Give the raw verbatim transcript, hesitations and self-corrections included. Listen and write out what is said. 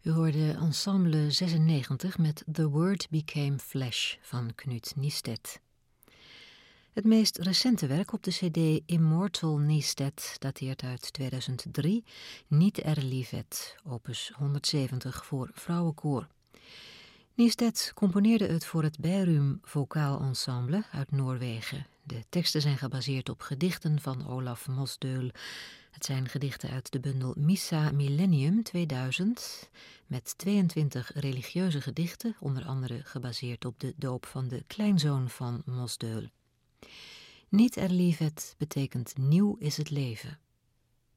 U hoorde Ensemble zesennegentig met The Word Became Flesh van Knut Niestedt. Het meest recente werk op de cd Immortal Niestedt dateert uit tweeduizend drie, Niet er livet, opus honderdzeventig voor vrouwenkoor. Niestedt componeerde het voor het Bærum Vocaal Ensemble uit Noorwegen. De teksten zijn gebaseerd op gedichten van Olaf Mosdøl. Het zijn gedichten uit de bundel Missa Millennium tweeduizend, met tweeëntwintig religieuze gedichten, onder andere gebaseerd op de doop van de kleinzoon van Mosdøl. Niet er livet betekent nieuw is het leven.